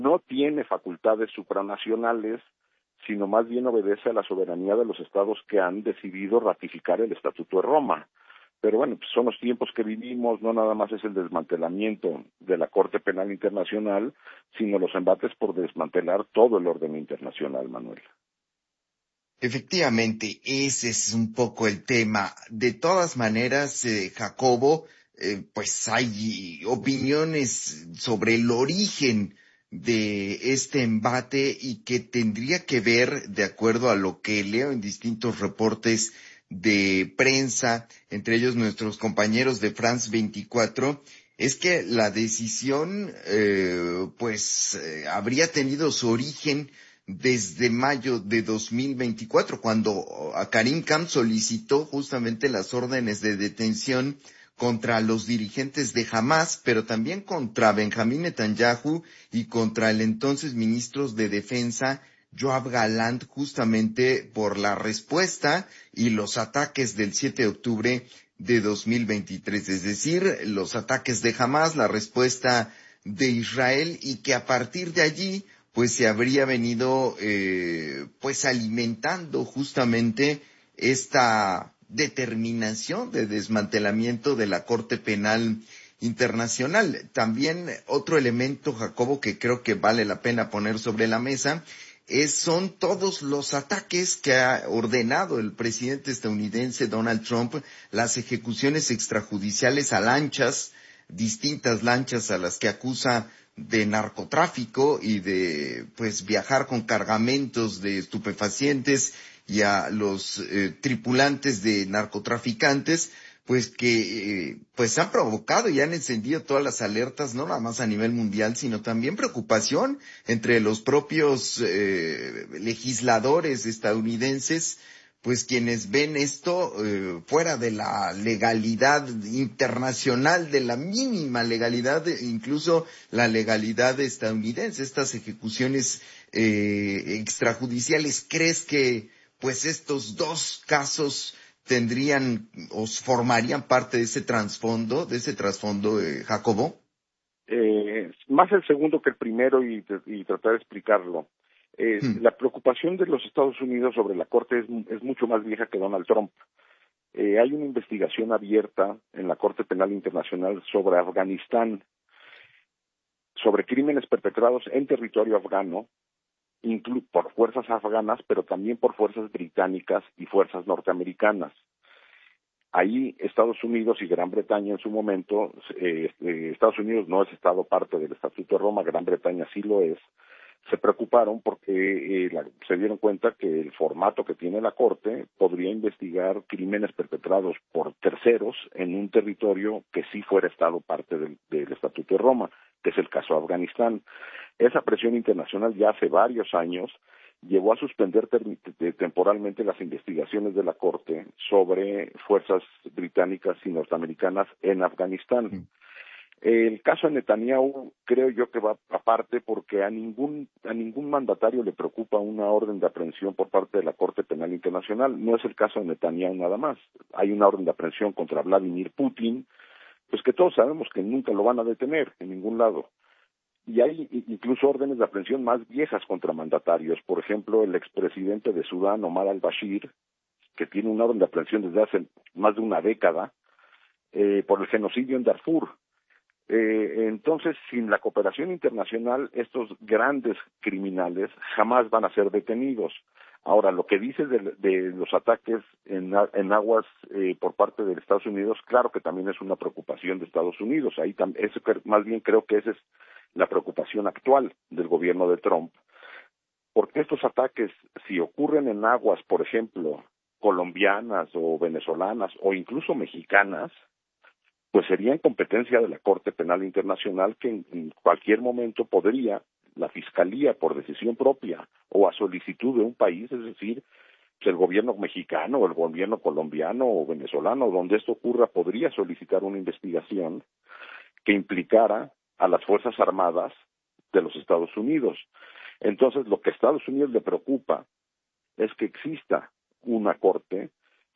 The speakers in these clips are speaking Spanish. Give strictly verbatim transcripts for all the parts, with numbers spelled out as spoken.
no tiene facultades supranacionales, sino más bien obedece a la soberanía de los estados que han decidido ratificar el Estatuto de Roma. Pero bueno, pues son los tiempos que vivimos, no nada más es el desmantelamiento de la Corte Penal Internacional, sino los embates por desmantelar todo el orden internacional, Manuel. Efectivamente, ese es un poco el tema. De todas maneras, eh, Jacobo, eh, pues hay opiniones sobre el origen de este embate y que tendría que ver, de acuerdo a lo que leo en distintos reportes de prensa, entre ellos nuestros compañeros de France veinticuatro, es que la decisión, eh, pues, eh, habría tenido su origen desde mayo de dos mil veinticuatro, cuando a Karim Khan solicitó justamente las órdenes de detención contra los dirigentes de Hamás, pero también contra Benjamín Netanyahu y contra el entonces ministro de Defensa, Yoav Gallant, justamente por la respuesta y los ataques del siete de octubre de dos mil veintitrés, es decir, los ataques de Hamás, la respuesta de Israel, y que a partir de allí pues se habría venido eh, pues alimentando justamente esta determinación de desmantelamiento de la Corte Penal Internacional. También otro elemento, Jacobo, que creo que vale la pena poner sobre la mesa, es, son todos los ataques que ha ordenado el presidente estadounidense Donald Trump, las ejecuciones extrajudiciales a lanchas, distintas lanchas a las que acusa de narcotráfico y de pues viajar con cargamentos de estupefacientes, y a los eh, tripulantes de narcotraficantes, pues que eh, pues han provocado y han encendido todas las alertas, no nada más a nivel mundial, sino también preocupación entre los propios eh, legisladores estadounidenses, pues quienes ven esto eh, fuera de la legalidad internacional, de la mínima legalidad, incluso la legalidad estadounidense, estas ejecuciones eh, extrajudiciales. ¿Crees que pues estos dos casos tendrían o formarían parte de ese trasfondo, de ese trasfondo, eh, Jacobo? Eh, más el segundo que el primero y, y tratar de explicarlo. Eh, Hmm. la preocupación de los Estados Unidos sobre la Corte es, es mucho más vieja que Donald Trump. Eh, hay una investigación abierta en la Corte Penal Internacional sobre Afganistán, sobre crímenes perpetrados en territorio afgano, inclu- por fuerzas afganas, pero también por fuerzas británicas y fuerzas norteamericanas. Ahí Estados Unidos y Gran Bretaña en su momento, eh, eh, Estados Unidos no es Estado parte del Estatuto de Roma, Gran Bretaña sí lo es, se preocuparon porque eh, la, se dieron cuenta que el formato que tiene la Corte podría investigar crímenes perpetrados por terceros en un territorio que sí fuera Estado parte del, del Estatuto de Roma, que es el caso de Afganistán. Esa presión internacional ya hace varios años llevó a suspender temporalmente las investigaciones de la Corte sobre fuerzas británicas y norteamericanas en Afganistán. Hmm. El caso de Netanyahu creo yo que va aparte porque a ningún a ningún mandatario le preocupa una orden de aprehensión por parte de la Corte Penal Internacional. No es el caso de Netanyahu nada más. Hay una orden de aprehensión contra Vladimir Putin, pues que todos sabemos que nunca lo van a detener en ningún lado. Y hay incluso órdenes de aprehensión más viejas contra mandatarios. Por ejemplo, el expresidente de Sudán, Omar al-Bashir, que tiene una orden de aprehensión desde hace más de una década, eh, por el genocidio en Darfur. Eh, entonces, sin la cooperación internacional, estos grandes criminales jamás van a ser detenidos. Ahora, lo que dice de, de los ataques en, en aguas eh, por parte de Estados Unidos, claro que también es una preocupación de Estados Unidos. Ahí tam, eso, más bien creo que esa es la preocupación actual del gobierno de Trump, porque estos ataques, si ocurren en aguas, por ejemplo, colombianas o venezolanas o incluso mexicanas, pues sería en competencia de la Corte Penal Internacional, que en, en cualquier momento podría la Fiscalía, por decisión propia o a solicitud de un país, es decir, pues el gobierno mexicano o el gobierno colombiano o venezolano, donde esto ocurra, podría solicitar una investigación que implicara a las Fuerzas Armadas de los Estados Unidos. Entonces, lo que a Estados Unidos le preocupa es que exista una corte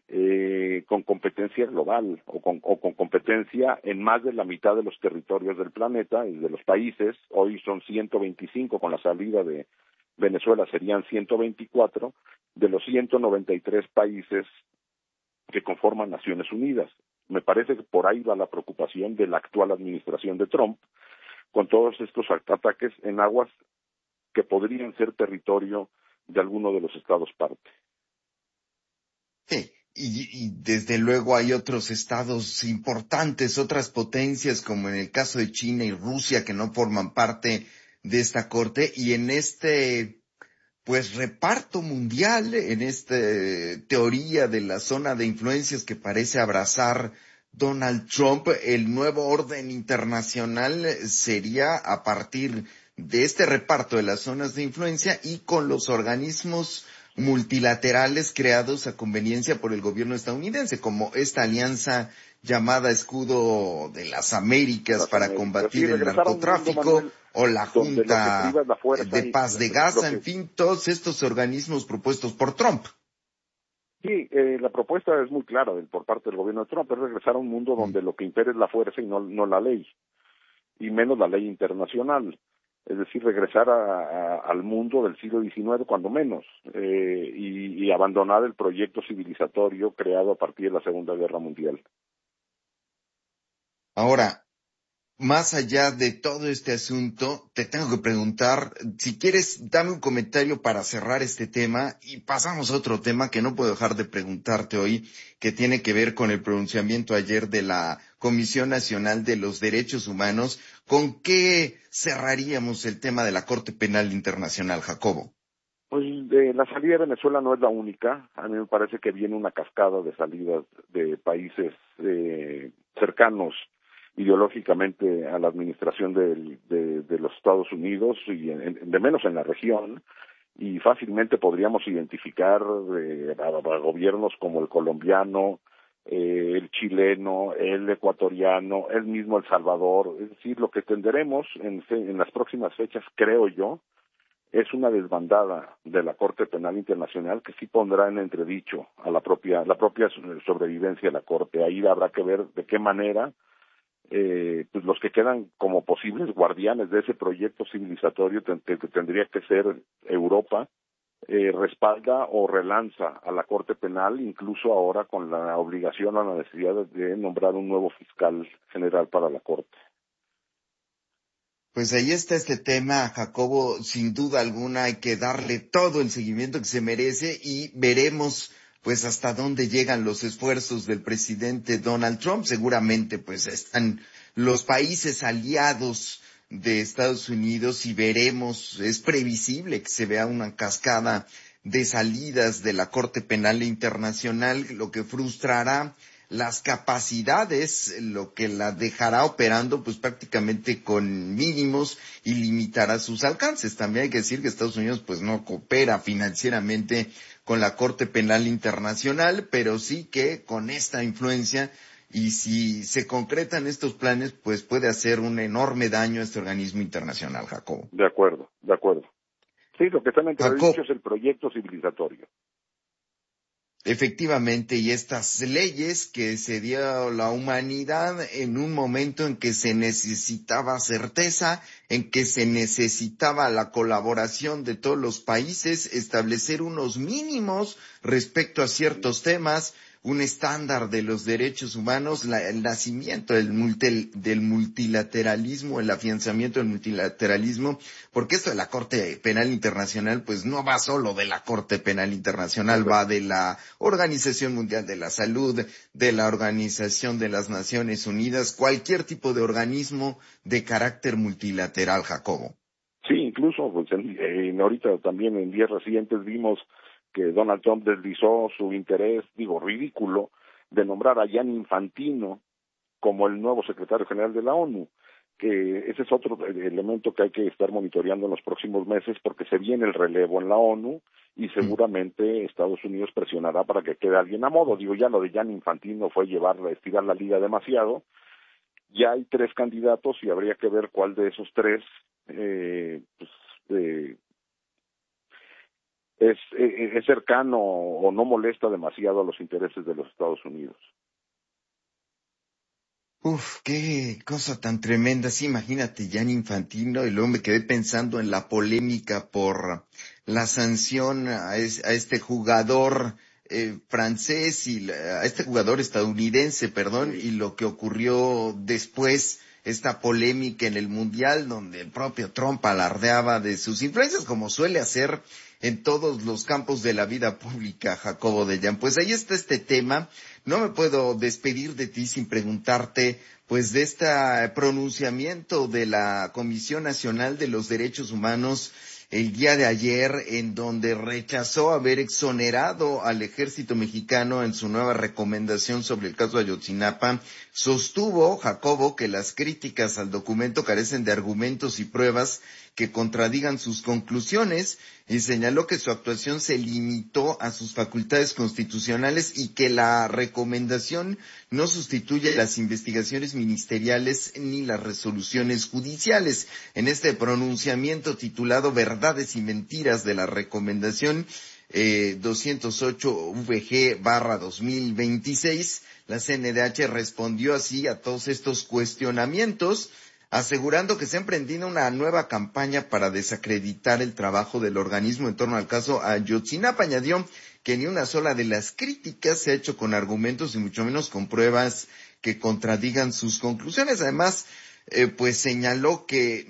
eh, con competencia global o con, o con competencia en más de la mitad de los territorios del planeta y de los países. Hoy son ciento veinticinco, con la salida de Venezuela serían ciento veinticuatro de los ciento noventa y tres países que conforman Naciones Unidas. Me parece que por ahí va la preocupación de la actual administración de Trump con todos estos ataques en aguas que podrían ser territorio de alguno de los estados parte. Sí, y, y desde luego hay otros estados importantes, otras potencias, como en el caso de China y Rusia, que no forman parte de esta corte, y en este, pues, reparto mundial, en esta teoría de la zona de influencias que parece abrazar Donald Trump, el nuevo orden internacional sería a partir de este reparto de las zonas de influencia y con los organismos multilaterales creados a conveniencia por el gobierno estadounidense, como esta alianza llamada Escudo de las Américas Las para Américas. Sí, combatir el regresar a un mundo, narcotráfico, Manuel, o la donde lo que Junta priva es la fuerza de y Paz de lo Gaza, en que fin, todos estos organismos propuestos por Trump. sí, eh, la propuesta es muy clara del, por parte del gobierno de Trump, es regresar a un mundo Mm. donde lo que impere es la fuerza y no, no la ley, y menos la ley internacional. Es decir, regresar a, a, al mundo del siglo diecinueve, cuando menos, eh, y, y abandonar el proyecto civilizatorio creado a partir de la Segunda Guerra Mundial. Ahora, más allá de todo este asunto, te tengo que preguntar, si quieres, dame un comentario para cerrar este tema y pasamos a otro tema que no puedo dejar de preguntarte hoy, que tiene que ver con el pronunciamiento ayer de la Comisión Nacional de los Derechos Humanos. ¿Con qué cerraríamos el tema de la Corte Penal Internacional, Jacobo? Pues eh, la salida de Venezuela no es la única. A mí me parece que viene una cascada de salidas de países eh, cercanos ideológicamente a la administración del, de, de los Estados Unidos y en, de menos en la región, y fácilmente podríamos identificar eh, a, a gobiernos como el colombiano, eh, el chileno, el ecuatoriano, el mismo El Salvador. Es decir, lo que tendremos en, en las próximas fechas, creo yo, es una desbandada de la Corte Penal Internacional que sí pondrá en entredicho a la propia la propia sobrevivencia de la Corte. Ahí habrá que ver de qué manera eh, pues los que quedan como posibles guardianes de ese proyecto civilizatorio que tendría que ser Europa, eh, respalda o relanza a la Corte Penal, incluso ahora con la obligación o la necesidad de nombrar un nuevo fiscal general para la Corte. Pues ahí está este tema, Jacobo. Sin duda alguna hay que darle todo el seguimiento que se merece y veremos pues hasta dónde llegan los esfuerzos del presidente Donald Trump. Seguramente pues están los países aliados de Estados Unidos y veremos, es previsible que se vea una cascada de salidas de la Corte Penal Internacional, lo que frustrará las capacidades, lo que la dejará operando pues prácticamente con mínimos y limitará sus alcances. También hay que decir que Estados Unidos pues no coopera financieramente con la Corte Penal Internacional, pero sí que con esta influencia, y si se concretan estos planes, pues puede hacer un enorme daño a este organismo internacional, Jacobo. De acuerdo, de acuerdo. Sí, lo que está en entredicho Jacob, es el proyecto civilizatorio. efectivamente, y estas leyes que se dio la humanidad en un momento en que se necesitaba certeza, en que se necesitaba la colaboración de todos los países, establecer unos mínimos respecto a ciertos temas, un estándar de los derechos humanos, la, el nacimiento del, multi, del multilateralismo, el afianzamiento del multilateralismo, porque esto de la Corte Penal Internacional pues no va solo de la Corte Penal Internacional, va de la Organización Mundial de la Salud, de la Organización de las Naciones Unidas, cualquier tipo de organismo de carácter multilateral, Jacobo. Sí, incluso pues en, en ahorita también en días recientes vimos que Donald Trump deslizó su interés, digo, ridículo, de nombrar a Gianni Infantino como el nuevo secretario general de la ONU, que ese es otro elemento que hay que estar monitoreando en los próximos meses porque se viene el relevo en la ONU y seguramente Estados Unidos presionará para que quede alguien a modo. Digo, ya lo de Gianni Infantino fue llevar, estirar la liga demasiado. Ya hay tres candidatos y habría que ver cuál de esos tres eh, pues, eh, es es, es, es cercano o no molesta demasiado a los intereses de los Estados Unidos. Uf, qué cosa tan tremenda. Sí, imagínate, Gianni Infantino, y luego me quedé pensando en la polémica por la sanción a, es, a este jugador eh, francés y la, a este jugador estadounidense, perdón, Sí. y lo que ocurrió después, esta polémica en el Mundial, donde el propio Trump alardeaba de sus influencias, como suele hacer en todos los campos de la vida pública, Jacobo Dellán. Pues ahí está este tema. No me puedo despedir de ti sin preguntarte, pues, de este pronunciamiento de la Comisión Nacional de los Derechos Humanos el día de ayer, en donde rechazó haber exonerado al ejército mexicano en su nueva recomendación sobre el caso Ayotzinapa. Sostuvo, Jacobo, que las críticas al documento carecen de argumentos y pruebas que contradigan sus conclusiones, y señaló que su actuación se limitó a sus facultades constitucionales y que la recomendación no sustituye las investigaciones ministeriales ni las resoluciones judiciales. En este pronunciamiento titulado Verdades y Mentiras de la Recomendación eh, doscientos ocho V G barra dos mil veintiséis, la C N D H respondió así a todos estos cuestionamientos, asegurando que se ha emprendido una nueva campaña para desacreditar el trabajo del organismo en torno al caso Ayotzinapa. Añadió que ni una sola de las críticas se ha hecho con argumentos y mucho menos con pruebas que contradigan sus conclusiones. Además, eh, pues señaló que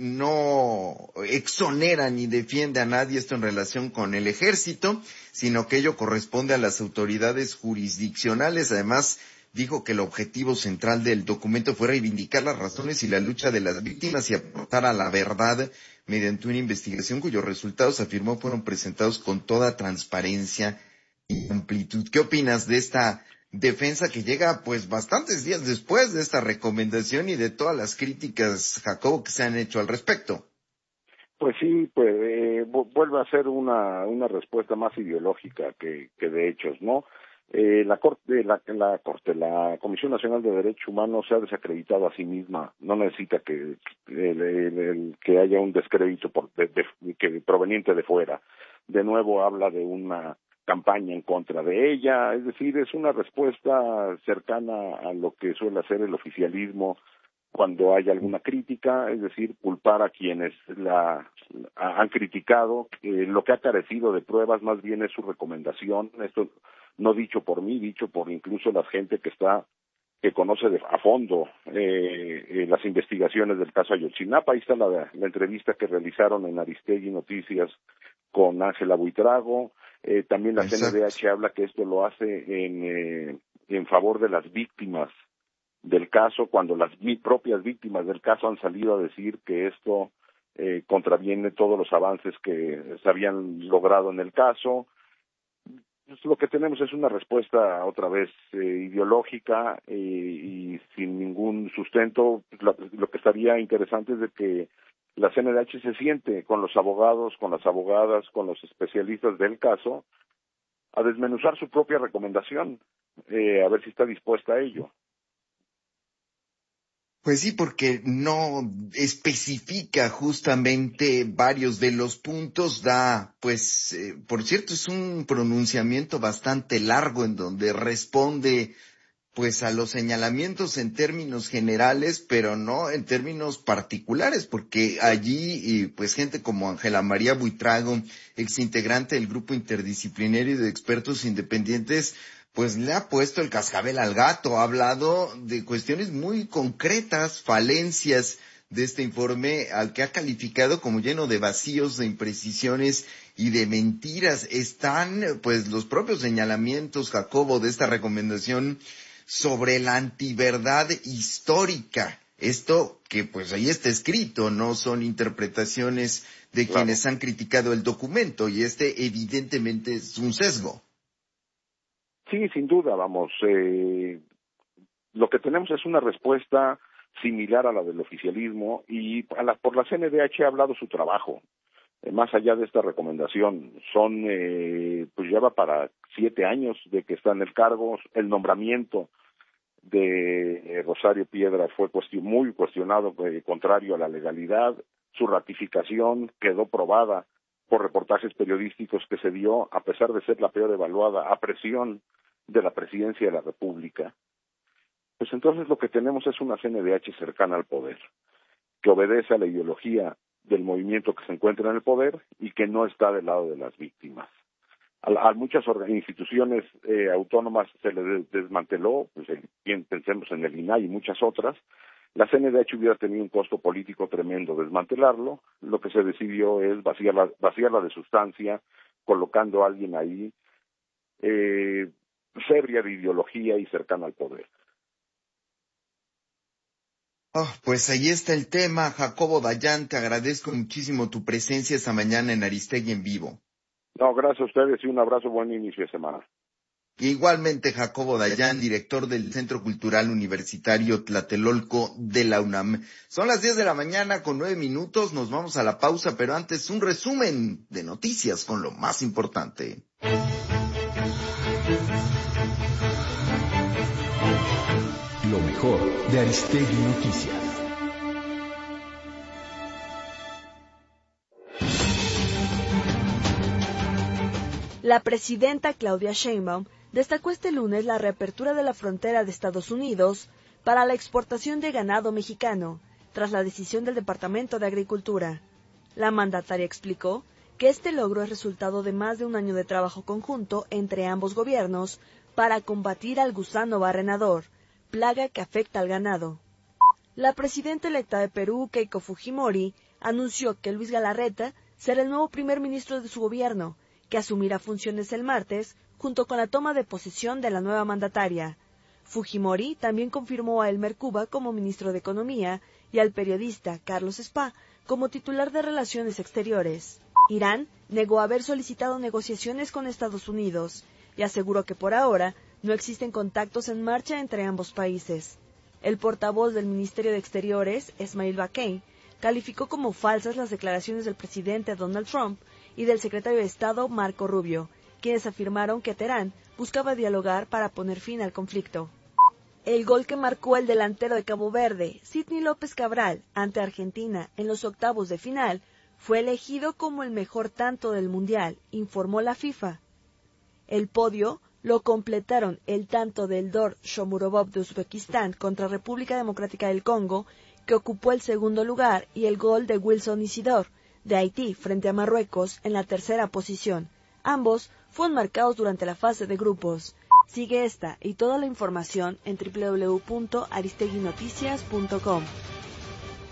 no exonera ni defiende a nadie esto en relación con el ejército, sino que ello corresponde a las autoridades jurisdiccionales. Además, dijo que el objetivo central del documento fue reivindicar las razones y la lucha de las víctimas y aportar a la verdad mediante una investigación cuyos resultados, afirmó, fueron presentados con toda transparencia y amplitud. ¿Qué opinas de esta defensa que llega pues bastantes días después de esta recomendación y de todas las críticas, Jacobo, que se han hecho al respecto? Pues sí, pues eh, vuelve a ser una, una respuesta más ideológica que, que de hechos, ¿no? Eh, la Corte, la, la Corte, la Comisión Nacional de Derechos Humanos se ha desacreditado a sí misma. No necesita que el, el, el, que haya un descrédito por, de, de, que proveniente de fuera. De nuevo habla de una campaña en contra de ella. Es decir, es una respuesta cercana a lo que suele hacer el oficialismo cuando hay alguna crítica, es decir, culpar a quienes la, la han criticado. Eh, lo que ha carecido de pruebas más bien es su recomendación. Esto no dicho por mí, dicho por incluso la gente que está que conoce de, a fondo eh, eh, las investigaciones del caso Ayotzinapa. Ahí está la, la entrevista que realizaron en Aristegui Noticias con Ángela Buitrago. Eh, también la Exacto. C N D H habla que esto lo hace en, eh, en favor de las víctimas del caso, cuando las mi, propias víctimas del caso han salido a decir que esto eh, contraviene todos los avances que se habían logrado en el caso. Pues lo que tenemos es una respuesta otra vez eh, ideológica eh, y sin ningún sustento. Lo, lo que estaría interesante es de que la C N D H se siente con los abogados, con las abogadas, con los especialistas del caso a desmenuzar su propia recomendación, eh, a ver si está dispuesta a ello. Pues sí, porque no especifica justamente varios de los puntos, da, pues, eh, por cierto, es un pronunciamiento bastante largo en donde responde, pues, a los señalamientos en términos generales, pero no en términos particulares, porque allí, y, pues, gente como Ángela María Buitrago, exintegrante del grupo interdisciplinario de expertos independientes, pues le ha puesto el cascabel al gato, ha hablado de cuestiones muy concretas, falencias de este informe, al que ha calificado como lleno de vacíos, de imprecisiones y de mentiras. Están, pues, los propios señalamientos, Jacobo, de esta recomendación sobre la antiverdad histórica. Esto que, pues, ahí está escrito, no son interpretaciones de Claro. quienes han criticado el documento, y este evidentemente es un sesgo. Sí, sin duda, vamos. Eh, lo que tenemos es una respuesta similar a la del oficialismo y a la, por la C N D H ha hablado su trabajo. Eh, más allá de esta recomendación, son, eh, pues ya va para siete años de que está en el cargo. El nombramiento de eh, Rosario Piedra fue cuestion, muy cuestionado, eh, contrario a la legalidad. Su ratificación quedó probada por reportajes periodísticos que se dio, a pesar de ser la peor evaluada, a presión de la Presidencia de la República, pues entonces lo que tenemos es una C N D H cercana al poder, que obedece a la ideología del movimiento que se encuentra en el poder y que no está del lado de las víctimas. A, a muchas instituciones eh, autónomas se les desmanteló, pues el, bien, pensemos en el I N A I y muchas otras. La C N D H hubiera tenido un costo político tremendo desmantelarlo. Lo que se decidió es vaciarla, vaciarla de sustancia, colocando a alguien ahí eh, ebria de ideología y cercana al poder. Oh, pues ahí está el tema, Jacobo Dayan, te agradezco muchísimo tu presencia esta mañana en Aristegui en vivo. No, gracias a ustedes y un abrazo, buen inicio de semana. Igualmente, Jacobo Dayan, director del Centro Cultural Universitario Tlatelolco de la UNAM. Son las diez de la mañana con nueve minutos, nos vamos a la pausa, pero antes un resumen de noticias con lo más importante. Lo mejor de Aristegui Noticias. La presidenta Claudia Sheinbaum destacó este lunes la reapertura de la frontera de Estados Unidos para la exportación de ganado mexicano, tras la decisión del Departamento de Agricultura. La mandataria explicó que este logro es resultado de más de un año de trabajo conjunto entre ambos gobiernos para combatir al gusano barrenador, plaga que afecta al ganado. La presidenta electa de Perú, Keiko Fujimori, anunció que Luis Galarreta será el nuevo primer ministro de su gobierno, que asumirá funciones el martes, junto con la toma de posesión de la nueva mandataria. Fujimori también confirmó a Elmer Cuba como ministro de Economía y al periodista Carlos Spa como titular de Relaciones Exteriores. Irán negó haber solicitado negociaciones con Estados Unidos y aseguró que por ahora no existen contactos en marcha entre ambos países. El portavoz del Ministerio de Exteriores, Esmail Bakay, calificó como falsas las declaraciones del presidente Donald Trump y del secretario de Estado Marco Rubio, quienes afirmaron que Teherán buscaba dialogar para poner fin al conflicto. El gol que marcó el delantero de Cabo Verde, Sidney López Cabral, ante Argentina en los octavos de final, fue elegido como el mejor tanto del Mundial, informó la FIFA. El podio lo completaron el tanto del Dor Shomurodov de Uzbekistán contra República Democrática del Congo, que ocupó el segundo lugar, y el gol de Wilson Isidore, de Haití, frente a Marruecos, en la tercera posición. Ambos fueron marcados durante la fase de grupos. Sigue esta y toda la información en doble u doble u doble u punto aristegui noticias punto com.